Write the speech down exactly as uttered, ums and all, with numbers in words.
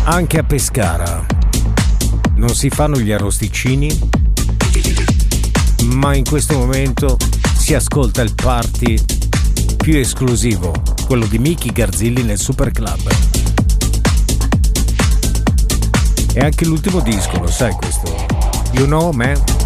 Anche a Pescara non si fanno gli arrosticini, ma in questo momento si ascolta il party più esclusivo, quello di Miki Garzilli nel Super Club. E anche l'ultimo disco, lo sai questo? You know, man.